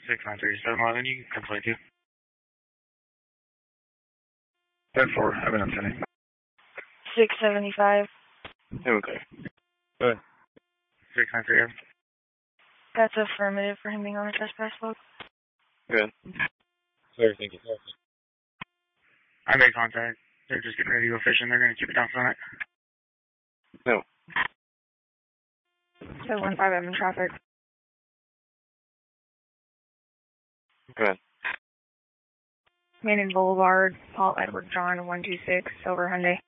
693711, you can complain to. 10-4, have an incident. 675. Okay. Go ahead. 6938. That's affirmative for him being on a trespass boat. Good. Sir, thank you. I made contact. They're just getting ready to go fishing. They're going to keep it down for the night. No. 715, I'm in traffic. Go ahead. Main Boulevard, Paul Edward John 126, Silver Hyundai.